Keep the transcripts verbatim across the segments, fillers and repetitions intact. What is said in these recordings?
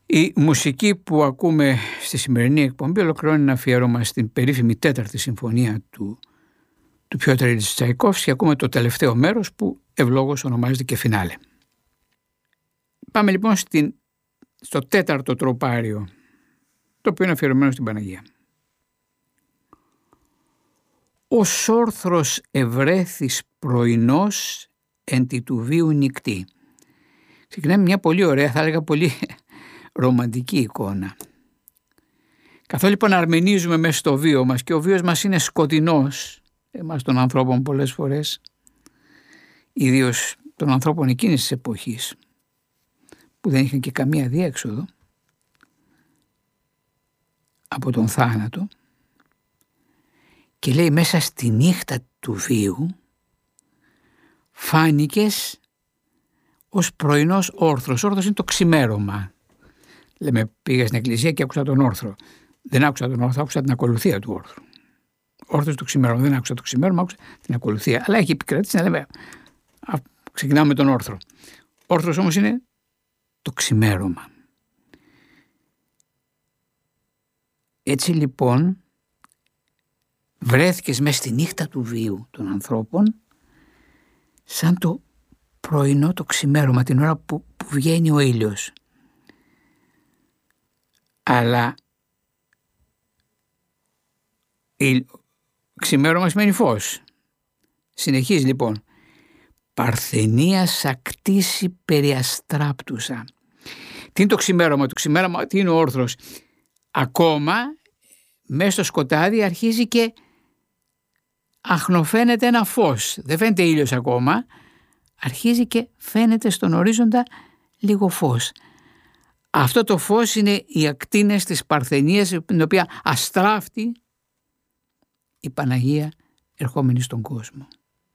Η μουσική που ακούμε στη σημερινή εκπομπή ολοκληρώνει ένα αφιέρωμα στην περίφημη τέταρτη συμφωνία του, του Πιότρ Ιλιτς Τσαϊκόφσκι. Ακούμε το τελευταίο μέρος που ευλόγως ονομάζεται και φινάλε. Πάμε λοιπόν στην, στο τέταρτο τροπάριο, το οποίο είναι αφιερωμένο στην Παναγία. «Ως όρθρος ευρέθης πρωινός εν τη του βίου νυκτή». Ξεκινάμε μια πολύ ωραία, θα έλεγα πολύ ρομαντική εικόνα. Καθώς λοιπόν αρμενίζουμε μέσα στο βίο μας και ο βίος μας είναι σκοτεινός, εμάς των ανθρώπων πολλές φορές, ιδίως των ανθρώπων εκείνης της εποχής, που δεν είχαν και καμία διέξοδο από τον θάνατο, και λέει μέσα στη νύχτα του βίου φάνηκες ως πρωινός όρθρος. Όρθρος είναι το ξημέρωμα. Λέμε, πήγα στην εκκλησία και άκουσα τον όρθρο. Δεν άκουσα τον όρθρο, άκουσα την ακολουθία του όρθρου. Όρθρος του ξημέρωμα. Δεν άκουσα το ξημέρωμα, άκουσα την ακολουθία. Αλλά έχει επικρατήσει να λέμε, α, ξεκινάμε με τον όρθρο. Όρθρος όμως είναι το ξημέρωμα. Έτσι λοιπόν βρέθηκες μέσα στη νύχτα του βίου των ανθρώπων σαν το πρωινό, το ξημέρωμα, την ώρα που, που βγαίνει ο ήλιος. Αλλά η ξημέρωμα σημαίνει φως. Συνεχίζει λοιπόν. Παρθενία σακτήσει περιαστράπτουσα. Τι είναι το ξημέρωμα? Το ξημέρωμα, τι είναι ο όρθρος? Ακόμα μέσα στο σκοτάδι αρχίζει και αχνοφαίνεται ένα φως. Δεν φαίνεται ήλιος ακόμα. Αρχίζει και φαίνεται στον ορίζοντα λίγο φως. Αυτό το φως είναι οι ακτίνες της Παρθενίας, την οποία αστράφτει η Παναγία ερχόμενη στον κόσμο.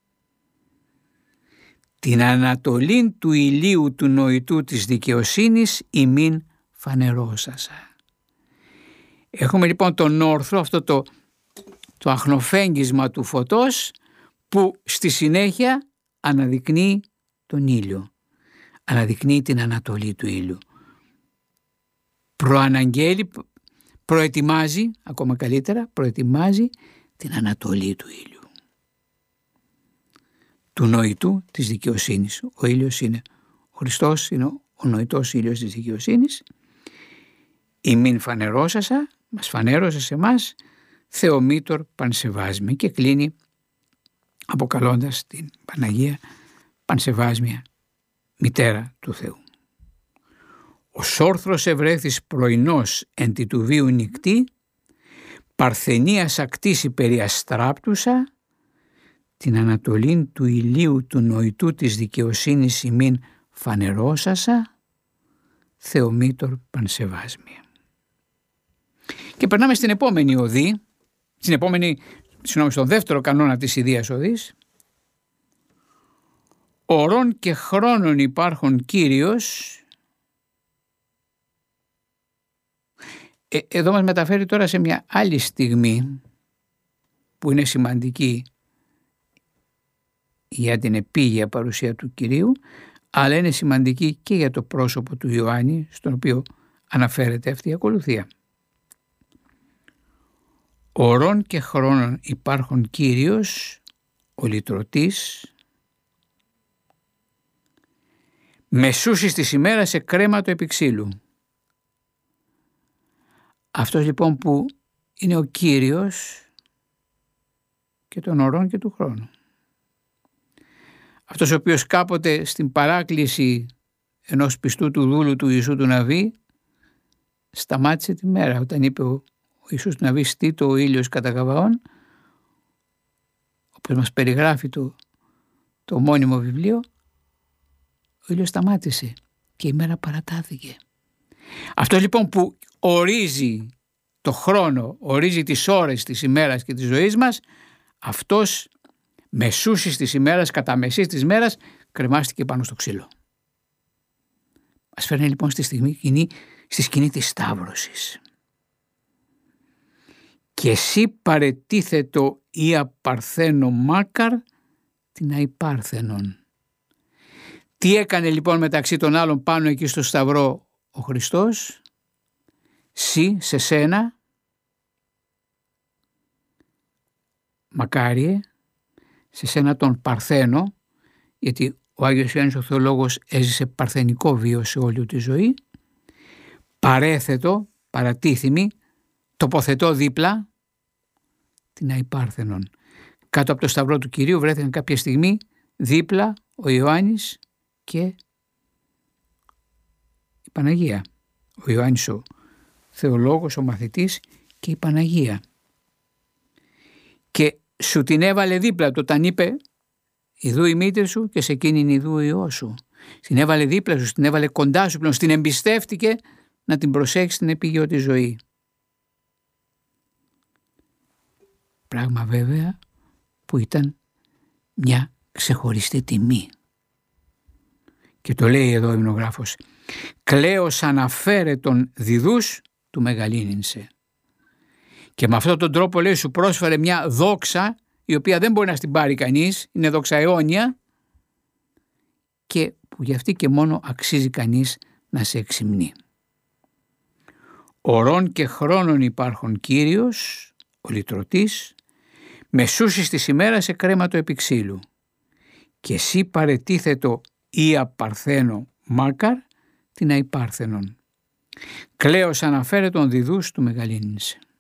Την ανατολήν του ηλίου του νοητού της δικαιοσύνης ημίν φανερώσασα. Έχουμε λοιπόν τον όρθρο, αυτό το, το αχνοφέγγισμα του φωτός, που στη συνέχεια αναδεικνύει τον ήλιο. Αναδεικνύει την ανατολή του ήλιου. Προαναγγέλει, προετοιμάζει, ακόμα καλύτερα, προετοιμάζει την ανατολή του ήλιου. Του νοητού της δικαιοσύνης. Ο ήλιος είναι, ο Χριστός είναι ο νοητός ήλιος της δικαιοσύνης. Ημίν φανερώσασα, μας φανέρωσε σε εμάς, Θεομήτωρ πανσεβάσμη, και κλείνει αποκαλώντας την Παναγία πανσεβάσμια μητέρα του Θεού. «Ως όρθρος ευρέθης πρωινός εν τη του βίου νυκτή, παρθενίας ακτήσει περιαστράπτουσα, την ανατολήν του ηλίου του νοητού της δικαιοσύνης ημίν φανερώσασα, Θεομήτωρ πανσεβάσμια». Και περνάμε στην επόμενη οδή, στην επόμενη, συγγνώμη, στον δεύτερο κανόνα της Ιδίας Οδής. «Ωρών και χρόνων υπάρχων Κύριος». Ε, εδώ μας μεταφέρει τώρα σε μια άλλη στιγμή που είναι σημαντική για την επίγεια παρουσία του Κυρίου, αλλά είναι σημαντική και για το πρόσωπο του Ιωάννη, στον οποίο αναφέρεται αυτή η ακολουθία. «Ωρών και χρόνων υπάρχων Κύριος, ο λυτρωτής, μεσούσης της ημέρας σε κρέματο επί ξύλου». Αυτός λοιπόν που είναι ο Κύριος και των ωρών και του χρόνου. Αυτός ο οποίος κάποτε στην παράκληση ενός πιστού του δούλου του Ιησού του Ναβί σταμάτησε τη μέρα, όταν είπε ο Ιησούς του Ναβί «στείτο ο ήλιος κατά Γαβαών», όπως μας περιγράφει το, το μόνιμο βιβλίο, ο ήλιος σταμάτησε και η μέρα παρατάθηκε. Αυτό λοιπόν που ορίζει το χρόνο, ορίζει τις ώρες της ημέρας και της ζωής μας, αυτός μεσούσης της ημέρας, κατά μεσής της μέρας, κρεμάστηκε πάνω στο ξύλο. Μας φέρνει λοιπόν στη, στιγμή, στη σκηνή της Σταύρωσης. «Και εσύ παρετίθετο ή απαρθένο μάκαρ την αϊπάρθενον». Τι έκανε λοιπόν μεταξύ των άλλων πάνω εκεί στο Σταυρό ο Χριστός? Σύ σε σένα, μακάριε, σε σένα τον Παρθένο, γιατί ο Άγιος Ιωάννης ο Θεολόγος έζησε παρθενικό βίο σε όλη τη ζωή, παρέθετο, παρατίθυμη, τοποθετώ δίπλα την αϊπάρθενον. Κάτω από το σταυρό του Κυρίου βρέθηκαν κάποια στιγμή δίπλα ο Ιωάννης και η Παναγία. Ο Ιωάννης ο Θεολόγος, ο μαθητής και η Παναγία. Και σου την έβαλε δίπλα του όταν είπε «Ιδού η μήτρη σου και σε εκείνην ιδού ο Υιός σου». Την έβαλε δίπλα σου, την έβαλε κοντά σου πλέον, την εμπιστεύτηκε να την προσέξει στην επίγειο τη ζωή. Πράγμα βέβαια που ήταν μια ξεχωριστή τιμή. Και το λέει εδώ ο υμνογράφος «Κλαίος αναφέρε τον διδούς του μεγαλύνυνσε». Και με αυτόν τον τρόπο λέει σου πρόσφερε μια δόξα η οποία δεν μπορεί να την πάρει κανείς, είναι δόξα αιώνια και που γι' αυτή και μόνο αξίζει κανείς να σε εξυμνεί. Ωρών και χρόνων υπάρχον Κύριος, ο λυτρωτής, μεσούσης της ημέρας σε κρέμα το επιξύλου. Και εσύ παρετίθετο ή απαρθένο μάκαρ την αϊπάρθενον. Κλαίος αναφέρε τον διδούς του μεγαλύνησε.